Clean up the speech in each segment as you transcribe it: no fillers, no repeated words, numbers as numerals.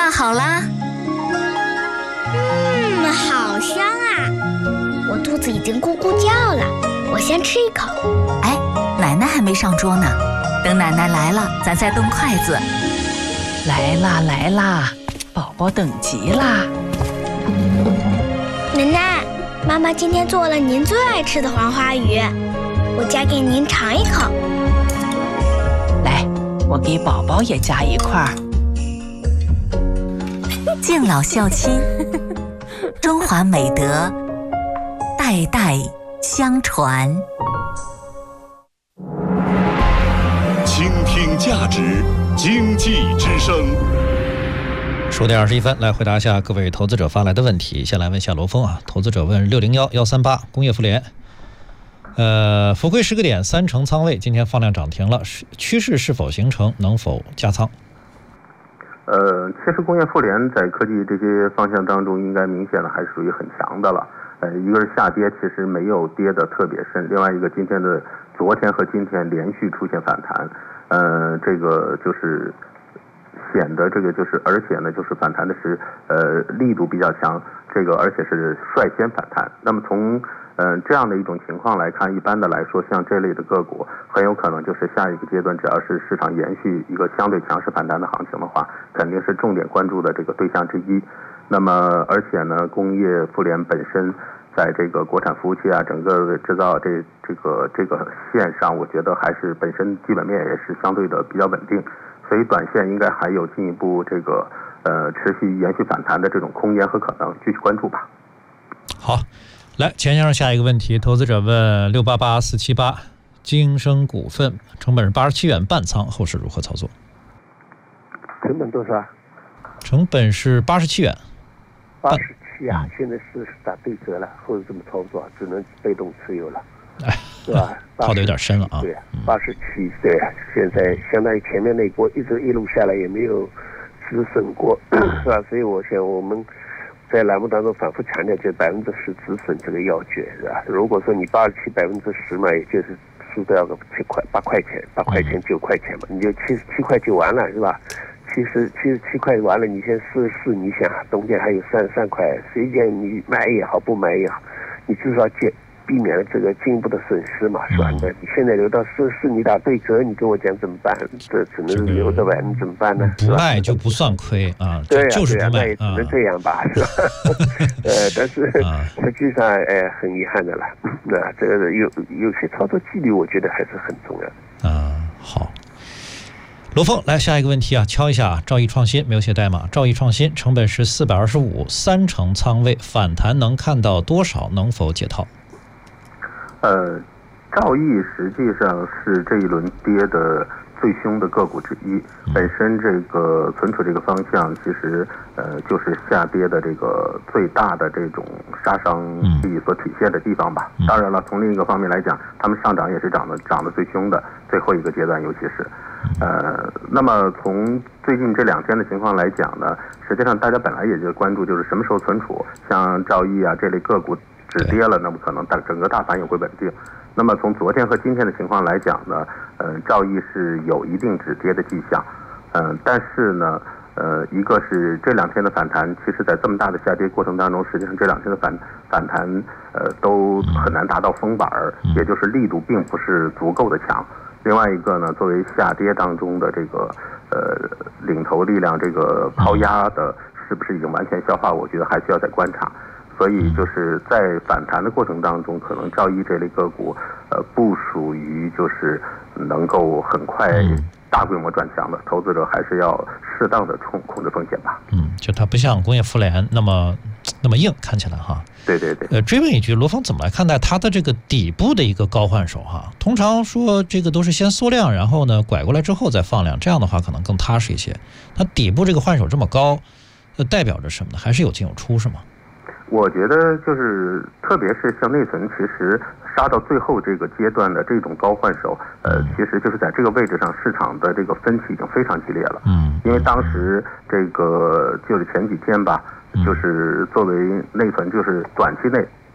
饭好啦。 好香啊！我肚子已经咕咕叫了，我先吃一口。 哎，奶奶还没上桌呢，等奶奶来了，咱再动筷子。 来啦来啦，宝宝等急啦！ 奶奶，妈妈今天做了您最爱吃的黄花鱼，我夹给您尝一口。 来，我给宝宝也夹一块。 敬老孝亲，中华美德代代相传。 倾听价值，经济之声。 10点21分，来回答一下各位投资者发来的问题。先来问一下罗峰啊，投资者问601138工业妇联，浮亏10个点，3成仓位，今天放量涨停了，趋势是否形成？能否加仓？ 其实工业妇联在科技这些方向当中，应该明显的还是属于很强的了。一个是下跌，其实没有跌得特别深；另外一个，昨天和今天连续出现反弹，这个就是显得这个就是，而且呢，就是反弹的是力度比较强，这个而且是率先反弹。那么从这样的一种情况来看，一般的来说，像这类的个股很有可能就是下一个阶段，只要是市场延续一个相对强势反弹的行情的话，肯定是重点关注的这个对象之一。那么而且呢，工业妇联本身在这个国产服务器啊，整个制造这个线上，我觉得还是本身基本面也是相对的比较稳定，所以短线应该还有进一步这个持续延续反弹的这种空间和可能，继续关注吧。 好，来钱先生下一个问题，投资者问688478京升股份，成本是87元半仓，后市如何操作？ 成本多少？ 成本是87元。 87啊，现在是打对折了，或者这么操作，只能被动持有了，是吧？ 套的有点深了啊。 对，87，对，现在相当于前面那波一路下来也没有止损过，是吧？所以我想我们在栏目当中反复强调，就10%止损这个要诀，是吧？如果说你87%嘛，也就是输掉个8块钱9块钱嘛，你就77块就完了，是吧？77块完了，你先试，你想中间还有3块，随便你买也好，不买也好，你至少避免了这个进一步的损失嘛，是吧？那你现在留到试你打对折，你跟我讲怎么办？这只能是留着呗，你怎么办呢？ 不卖就不算亏啊， 对啊， 就是不卖， 那也只能这样吧，是吧？但是实际上，很遗憾的了，那这个有些操作纪律，我觉得还是很重要的。 好。罗峰，来下一个问题啊，敲一下兆易创新，没有写代码。兆易创新成本是425，3成仓位，反弹能看到多少？能否解套？ 兆易实际上是这一轮跌的最凶的个股之一，本身这个存储这个方向其实就是下跌的这个最大的这种杀伤力所体现的地方吧。当然了，从另一个方面来讲，他们上涨也是涨得最凶的，最后一个阶段尤其是。那么从最近这2天的情况来讲呢，实际上大家本来也就关注就是什么时候存储，像兆易啊这类个股止跌了，那么可能整个大盘也会稳定。那么从昨天和今天的情况来讲呢，兆易是有一定止跌的迹象，但是呢，一个是这2天的反弹，其实在这么大的下跌过程当中，实际上这2天的反弹都很难达到封板，也就是力度并不是足够的强。另外一个呢，作为下跌当中的这个领头力量，这个抛压的是不是已经完全消化，我觉得还需要再观察。所以就是在反弹的过程当中，可能兆易这类个股不属于就是能够很快大规模转强的，投资者还是要适当的控制风险吧。 就它不像工业妇联那么硬，看起来哈。 对。 追问一句，罗峰怎么来看待它的这个底部的一个高换手哈？通常说这个都是先缩量，然后呢拐过来之后再放量，这样的话可能更踏实一些。它底部这个换手这么高，代表着什么呢？还是有进有出是吗？ 我觉得就是，特别是像内存，其实杀到最后这个阶段的这种高换手，其实就是在这个位置上，市场的这个分歧已经非常激烈了。因为当时这个就是前几天吧，就是作为内存，就是短期内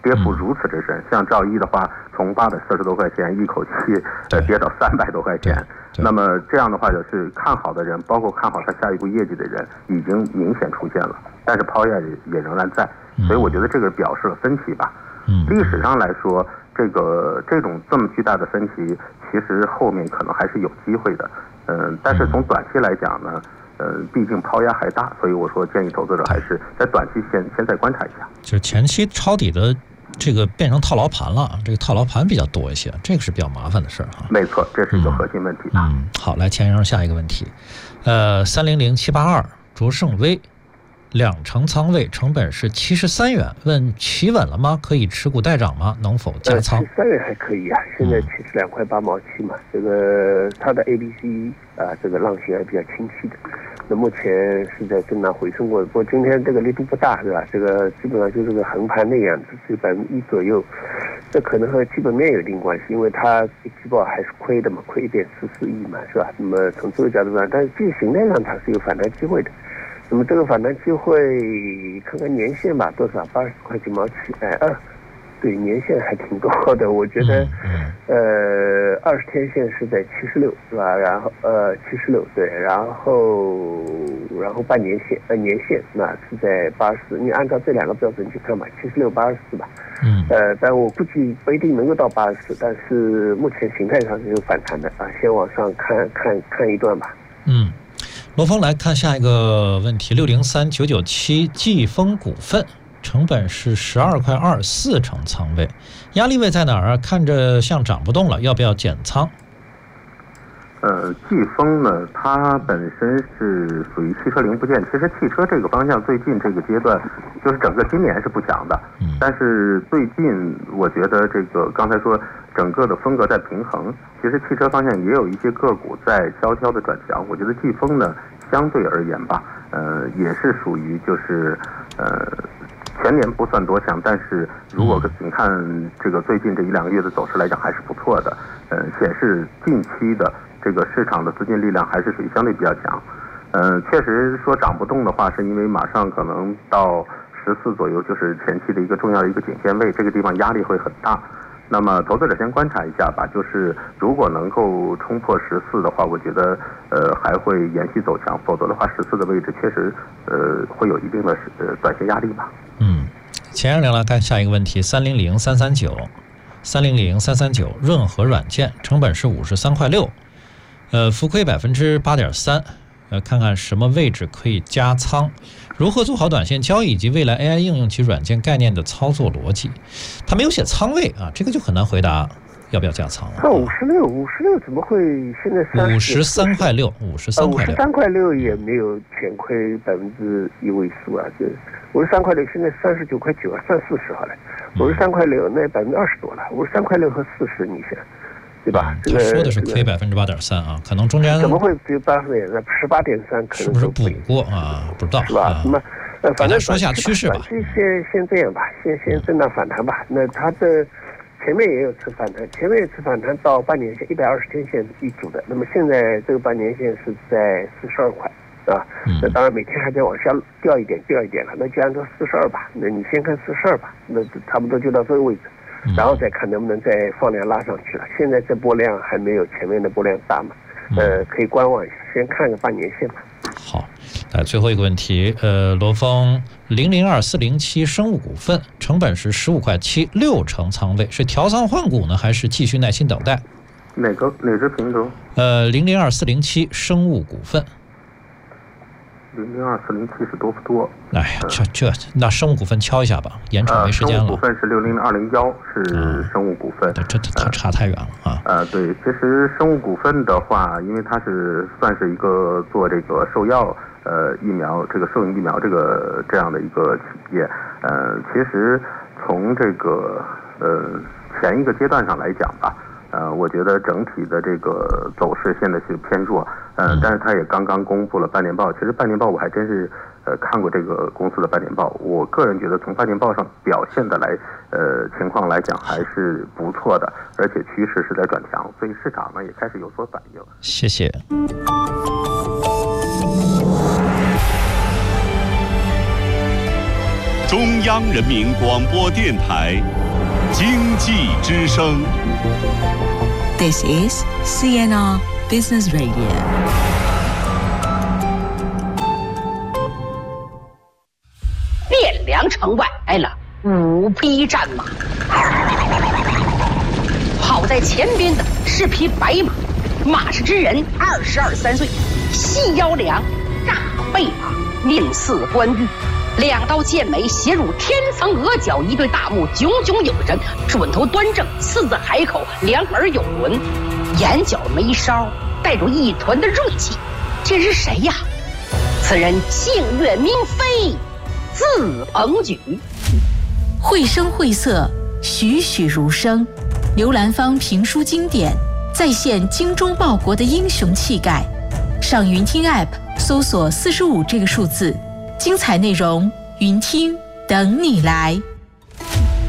跌幅如此之深。像兆易的话，从840多块钱一口气跌到300多块钱。那么这样的话，就是看好的人，包括看好它下一步业绩的人，已经明显出现了，但是抛压也仍然在，所以我觉得这个表示了分歧吧。历史上来说，这种这么巨大的分歧，其实后面可能还是有机会的。但是从短期来讲呢，毕竟抛压还大，所以我说建议投资者还是在短期先再观察一下。 就是前期抄底的这个变成套牢盘了，这个套牢盘比较多一些，这个是比较麻烦的事哈。 没错，这是一个核心问题。 好，来钱先生下一个问题，300782卓胜微2成仓位，成本是73元，问企稳了吗？可以持股待涨吗？能否加仓 ？73元还可以啊，现在72块8毛7嘛，这个它的 ABC 这个浪形还比较清晰的。那目前是在震荡回升过，不过今天这个力度不大，对吧？这个基本上就是个横盘那样子，是1%左右。这可能和基本面有一定关系，因为它季报还是亏的嘛，亏1.44亿嘛，是吧？那么从这个角度上，但是技术形态上它是有反弹机会的。那么这个反弹机会，看看年限吧，多少？80块9毛7，对，年限还挺高的，我觉得，20天线是在76，是吧？然后76，对，然后半年线，年线那是在84，你按照这两个标准去看吧，76、84吧。但我估计不一定能够到84，但是目前形态上是有反弹的啊，先往上看一段吧。 罗峰来看下一个问题，603997季风股份。成本是12块2， 4成仓位，压力位在哪儿啊？看着像涨不动了，要不要减仓？ 季风呢，它本身是属于汽车零部件。其实汽车这个方向最近这个阶段，就是整个今年是不强的。但是最近我觉得这个刚才说整个的风格在平衡，其实汽车方向也有一些个股在悄悄的转强。我觉得季风呢，相对而言吧，也是属于就是前年不算多强，但是如果你看这个最近这1-2个月的走势来讲，还是不错的。显示近期的这个市场的资金力量还是属于相对比较强。确实说涨不动的话，是因为马上可能到14左右，就是前期的一个重要的一个颈线位，这个地方压力会很大。那么投资者先观察一下吧，就是如果能够冲破14的话，我觉得还会延续走强，否则的话14的位置确实会有一定的短线压力吧。 钱先生来看下一个问题，300339润和软件，成本是53块6，浮亏8.3%，看看什么位置可以加仓，如何做好短线交易，以及未来 AI 应用其软件概念的操作逻辑。他没有写仓位啊，这个就很难回答要不要加仓了。 56怎么会现在 53块6，53 块6也没有全亏1%位数啊，这53块6现在39块9啊，算40好了。53块6那20%多了，53块6和40你想，对吧？ 他说的是亏8.3%啊，可能中间怎么会只有18.3%？可能是不是补过啊？不知道是吧？那么反正说下趋势吧， 先这样吧，先震荡反弹吧。那它的前面也有次反弹，到半年线120天线一组的。那么现在这个半年线是在42块。啊，那当然每天还在往下掉一点了，那就按照42吧。那你先看42吧，那差不多就到这个位置，然后再看能不能再放量拉上去了。现在这波量还没有前面的波量大嘛，可以观望一下，先看个半年线吧。 好，来最后一个问题，罗峰002407生物股份，成本是15块7，6成仓位，是调仓换股呢，还是继续耐心等待？ 哪只品种 ？002407生物股份。 002407是多不多？ 哎呀，那生物股份敲一下吧，眼瞅没时间了。 生物股份是60201，是生物股份。 这差太远了啊！ 对，其实生物股份的话，因为它是算是一个做这个兽药疫苗，这个兽疫苗这样的一个企业，其实从这个前一个阶段上来讲吧。我觉得整体的这个走势现在是偏弱，但是它也刚刚公布了半年报。其实半年报我还真是看过这个公司的半年报，我个人觉得从半年报上表现的情况来讲还是不错的，而且趋势是在转强，所以市场呢也开始有所反应。 谢谢。 中央人民广播电台经济之声。 This is CNR Business Radio。 汴梁城外来了5匹战马，跑在前边的是匹白马，马氏之人22、3岁，细腰梁，大背马，面似关羽，2刀剑眉斜入天层额角，一对大目炯炯有神，准头端正，四字海口，两耳有轮，眼角眉梢带着一团的锐气。这是谁呀？此人姓岳名飞，字鹏举。 绘声绘色，栩栩如生，刘兰芳评书经典，再现精忠报国的英雄气概。上云听 App 搜索45这个数字，精彩内容，云听等你来。